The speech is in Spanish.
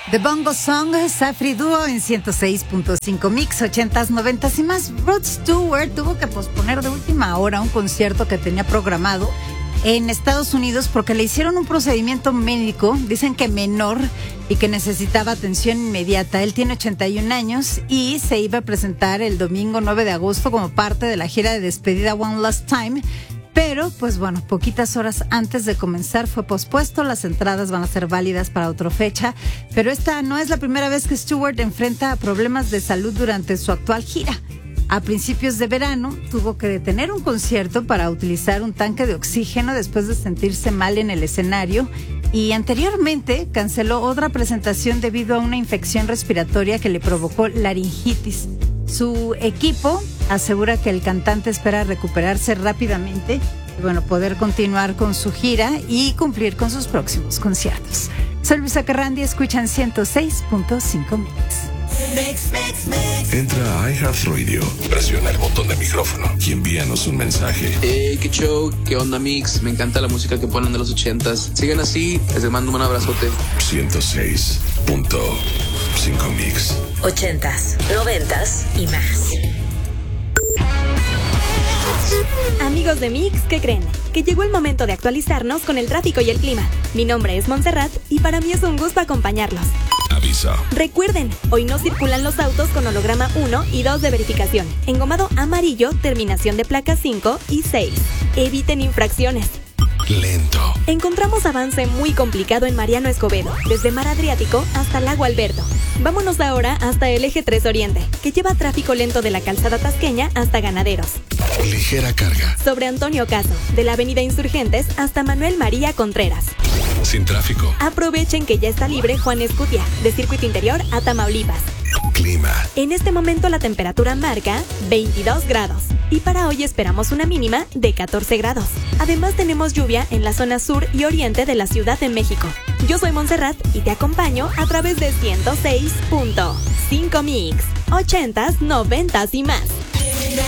The Bongo Song, Safri Duo en 106.5 Mix, 80s, 90s y más. Rod Stewart tuvo que posponer de última hora un concierto que tenía programado en Estados Unidos porque le hicieron un procedimiento médico, dicen que menor, y que necesitaba atención inmediata. Él tiene 81 años y se iba a presentar el domingo 9 de agosto como parte de la gira de despedida One Last Time. Pero, pues bueno, poquitas horas antes de comenzar fue pospuesto. Las entradas van a ser válidas para otra fecha. Pero esta no es la primera vez que Stewart enfrenta problemas de salud durante su actual gira. A principios de verano tuvo que detener un concierto para utilizar un tanque de oxígeno después de sentirse mal en el escenario. Y anteriormente canceló otra presentación debido a una infección respiratoria que le provocó laringitis. Su equipo asegura que el cantante espera recuperarse rápidamente y poder continuar con su gira y cumplir con sus próximos conciertos. Soy Luisa Carrandi, escuchan 106.5 Mix. Entra a iHeartRadio, presiona el botón de micrófono y envíanos un mensaje. Qué show, qué onda Mix, me encanta la música que ponen de los 80s. Sigan así, les mando un abrazote. 106.5 Mix. 80s, 90s y más. Amigos de Mix, ¿qué creen? Que llegó el momento de actualizarnos con el tráfico y el clima. Mi nombre es Montserrat y para mí es un gusto acompañarlos. Aviso. Recuerden, hoy no circulan los autos con holograma 1 y 2 de verificación. Engomado amarillo, terminación de placas 5 y 6. Eviten infracciones. Lento. Encontramos avance muy complicado en Mariano Escobedo, desde Mar Adriático hasta Lago Alberto. Vámonos ahora hasta el eje 3 Oriente, que lleva tráfico lento de la calzada tasqueña hasta Ganaderos. Ligera carga. Sobre Antonio Caso, de la avenida Insurgentes hasta Manuel María Contreras. Sin tráfico. Aprovechen que ya está libre Juan Escutia, de Circuito Interior a Tamaulipas. Clima. En este momento la temperatura marca 22 grados y para hoy esperamos una mínima de 14 grados. Además tenemos lluvia en la zona sur y oriente de la Ciudad de México. Yo soy Montserrat y te acompaño a través de 106.5 Mix, 80s, 90s y más.